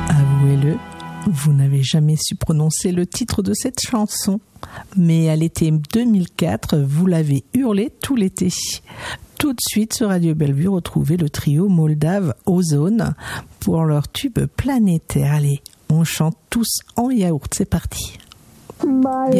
Avouez-le, vous n'avez jamais su prononcer le titre de cette chanson. Mais à l'été 2004, vous l'avez hurlé tout l'été. Tout de suite, sur Radio Bellevue, retrouvez le trio moldave Ozone pour leur tube planétaire. Allez, on chante tous en yaourt, c'est parti. Bye.